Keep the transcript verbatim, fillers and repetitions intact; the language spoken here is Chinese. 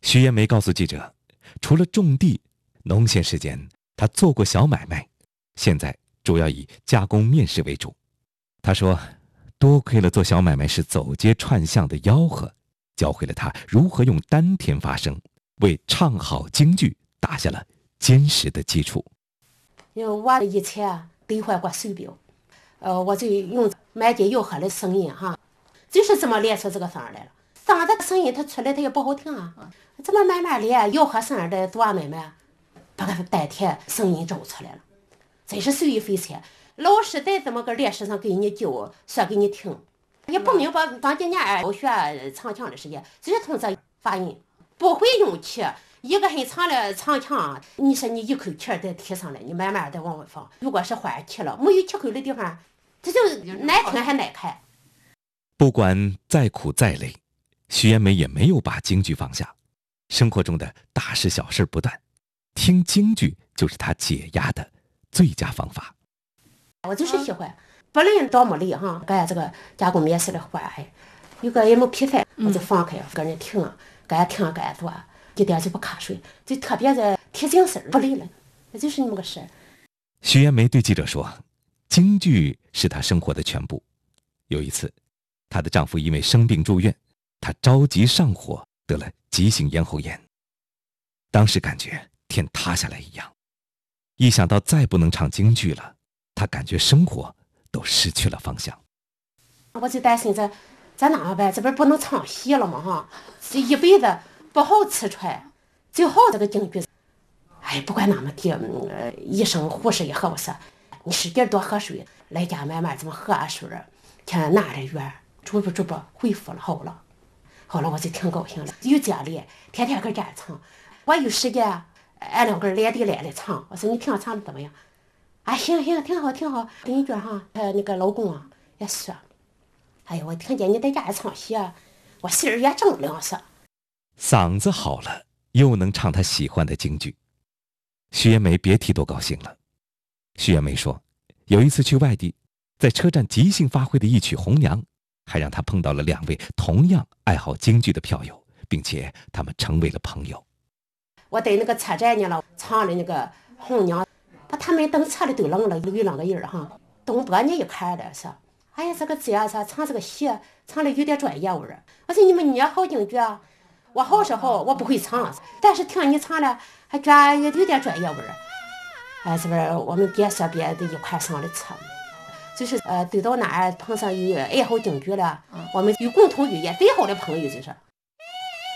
徐延梅告诉记者，除了种地，农闲时间他做过小买卖，现在主要以加工面食为主。他说，多亏了做小买卖时走街串巷的吆喝，教会了他如何用丹田发声，为唱好京剧打下了坚实的基础。 因为我以前得患过水病，呃，我就用满街吆喝的声音哈，就是这么练出这个声来了。嗓子声音它出来它也不好听啊，这么慢慢练，吆喝声的多慢慢，把它丹田声音找出来了，真是受益匪浅。老师在这么个练习上给你教，说给你听，也不明白当今年我学唱腔的时间，就是从这发音，不会用气。一个很长的长腔，你说你一口气再提上来，你慢慢的往外放。如果是换气了，没有气口的地方，这就难听还难看。 不管再苦再累，徐延梅也没有把京剧放下。生活中的大事小事不断，听京剧就是她解压的最佳方法。 我就是喜欢，不论多么累哈，干这个加工面食的活，哎，有个也没批饭，我就放开跟人听，干听干做。一点就不瞌睡，就特别的提精神，不累了，那就是那么个事。 徐延梅对记者说，京剧是她生活的全部。有一次，她的丈夫因为生病住院，她着急上火，得了急性咽喉炎。当时感觉天塌下来一样，一想到再不能唱京剧了，她感觉生活都失去了方向。 我就担心这咱哪办？这边不能唱戏了嘛哈，这一辈子不好吃穿，最好这个京剧。哎，不管哪么地，呃，医生护士也和我说，你使劲多喝水，来家慢慢这么喝水，天哪的远，逐步逐步恢复了，好了。好了，我就挺高兴了，有奖励，天天跟家唱。我有时间，俺两个连地连的唱。我说你平常唱的怎么样？啊，行行，挺好挺好。邻居哈，呃，那个老公啊也说，哎呀，我听见你在家里唱戏，我心儿也正凉爽。 嗓子好了，又能唱他喜欢的京剧，徐延梅别提多高兴了。徐延梅说，有一次去外地，在车站即兴发挥的一曲《红娘》，还让她碰到了两位同样爱好京剧的票友，并且他们成为了朋友。 我在那个车站呢了，唱的那个《红娘》，把他们等车的都愣了，有两个人哈，东北人一看的说，哎呀，这个这样说唱这个戏，唱的有点专业味儿。我说你们捏好京剧啊。我好是好，我不会唱，但是听你唱了，还觉得有点专业味儿。哎，这边我们别说别的一块上的车，就是呃，走到哪儿碰上有爱好京剧了，我们有共同语言，最好的朋友就是。